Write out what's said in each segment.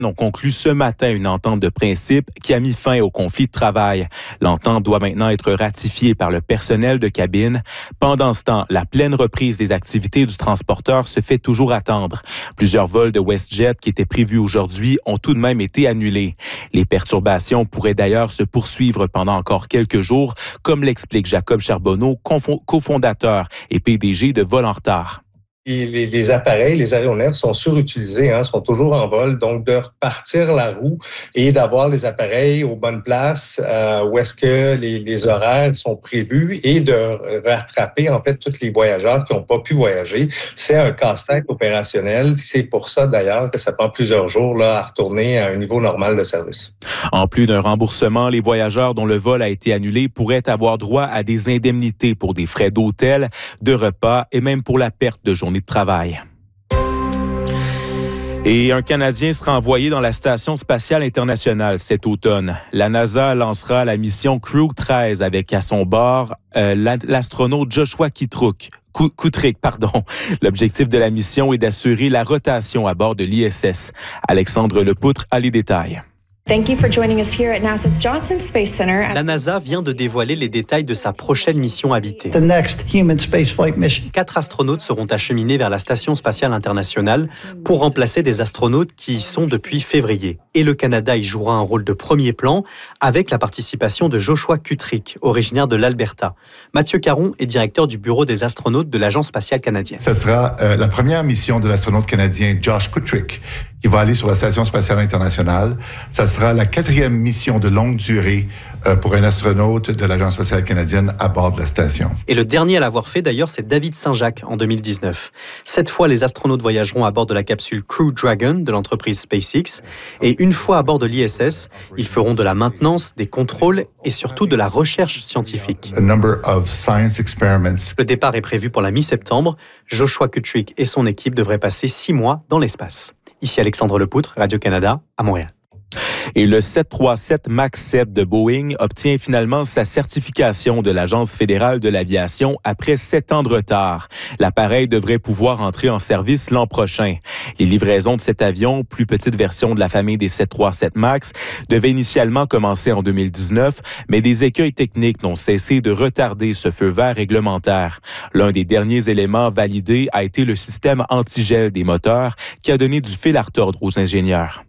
ont conclu ce matin une entente de principe qui a mis fin au conflit de travail. L'entente doit maintenant être ratifiée par le personnel de cabine. Pendant ce temps, la pleine reprise des activités du transporteur se fait toujours attendre. Plusieurs vols de WestJet qui étaient prévus aujourd'hui ont tout de même été annulés. Les perturbations pourraient d'ailleurs se poursuivre pendant encore quelques jours, comme l'explique Jacob Charbonneau, cofondateur et PDG de Vol en retard. Les appareils, les aéronefs sont surutilisés, sont toujours en vol. Donc, de repartir la roue et d'avoir les appareils aux bonnes places où est-ce que les horaires sont prévus et de rattraper, en fait, tous les voyageurs qui n'ont pas pu voyager. C'est un casse-tête opérationnel. C'est pour ça, d'ailleurs, que ça prend plusieurs jours là, à retourner à un niveau normal de service. En plus d'un remboursement, les voyageurs dont le vol a été annulé pourraient avoir droit à des indemnités pour des frais d'hôtel, de repas et même pour la perte de journée de travail. Et un Canadien sera envoyé dans la Station spatiale internationale cet automne. La NASA lancera la mission Crew 13 avec à son bord l'astronaute Joshua Kutrick. L'objectif de la mission est d'assurer la rotation à bord de l'ISS. Alexandre Lepoutre a les détails. Thank you for joining us here at NASA's Johnson Space Center. La NASA vient de dévoiler les détails de sa prochaine mission habitée. The next human spaceflight mission. 4 astronautes seront acheminés vers la Station spatiale internationale pour remplacer des astronautes qui y sont depuis février. Et le Canada y jouera un rôle de premier plan avec la participation de Joshua Kutrick, originaire de l'Alberta. Mathieu Caron est directeur du bureau des astronautes de l'Agence spatiale canadienne. Ce sera la première mission de l'astronaute canadien Josh Kutrick qui va aller sur la Station spatiale internationale. Ça sera la 4e mission de longue durée pour un astronaute de l'Agence spatiale canadienne à bord de la station. Et le dernier à l'avoir fait, d'ailleurs, c'est David Saint-Jacques en 2019. Cette fois, les astronautes voyageront à bord de la capsule Crew Dragon de l'entreprise SpaceX. Et une fois à bord de l'ISS, ils feront de la maintenance, des contrôles et surtout de la recherche scientifique. A number of science experiments. Le départ est prévu pour la mi-septembre. Joshua Kutrick et son équipe devraient passer 6 mois dans l'espace. Ici Alexandre Lepoutre, Radio-Canada, à Montréal. Et le 737 MAX 7 de Boeing obtient finalement sa certification de l'Agence fédérale de l'aviation après 7 ans de retard. L'appareil devrait pouvoir entrer en service l'an prochain. Les livraisons de cet avion, plus petite version de la famille des 737 MAX, devaient initialement commencer en 2019, mais des écueils techniques n'ont cessé de retarder ce feu vert réglementaire. L'un des derniers éléments validés a été le système antigel des moteurs qui a donné du fil à retordre aux ingénieurs.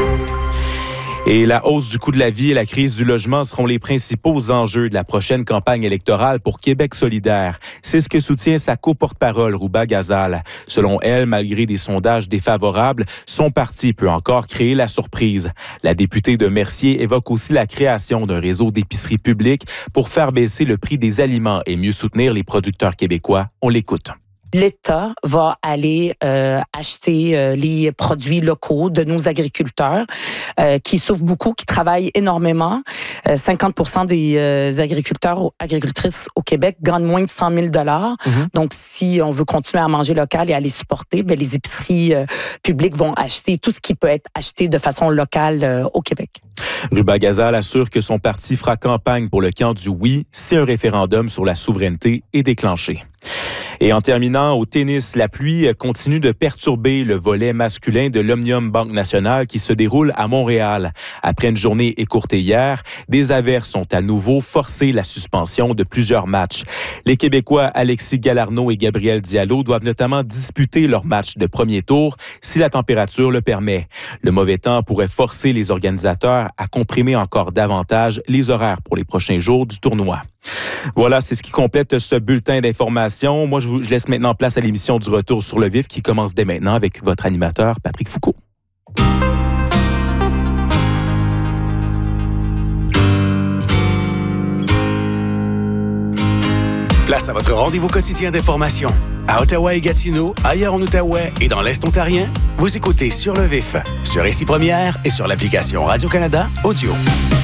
Et la hausse du coût de la vie et la crise du logement seront les principaux enjeux de la prochaine campagne électorale pour Québec solidaire. C'est ce que soutient sa co-porte-parole, Rouba Ghazal. Selon elle, malgré des sondages défavorables, son parti peut encore créer la surprise. La députée de Mercier évoque aussi la création d'un réseau d'épiceries publiques pour faire baisser le prix des aliments et mieux soutenir les producteurs québécois. On l'écoute. L'État va aller acheter les produits locaux de nos agriculteurs qui souffrent beaucoup, qui travaillent énormément. 50% des agricultrices au Québec gagnent moins de 100 000 $. Donc, si on veut continuer à manger local et à les supporter, bien, les épiceries publiques vont acheter tout ce qui peut être acheté de façon locale au Québec. Rouba Ghazal assure que son parti fera campagne pour le camp du oui si un référendum sur la souveraineté est déclenché. Et en terminant, au tennis, la pluie continue de perturber le volet masculin de l'Omnium Banque Nationale qui se déroule à Montréal. Après une journée écourtée hier, des averses ont à nouveau forcé la suspension de plusieurs matchs. Les Québécois Alexis Galarneau et Gabriel Diallo doivent notamment disputer leur match de premier tour si la température le permet. Le mauvais temps pourrait forcer les organisateurs à comprimer encore davantage les horaires pour les prochains jours du tournoi. Voilà, c'est ce qui complète ce bulletin d'information. Moi, je laisse maintenant place à l'émission du Retour sur le vif qui commence dès maintenant avec votre animateur, Patrick Foucault. Place à votre rendez-vous quotidien d'information. À Ottawa et Gatineau, ailleurs en Outaouais et dans l'Est ontarien, vous écoutez Sur le vif, sur Ici Première et sur l'application Radio-Canada Audio.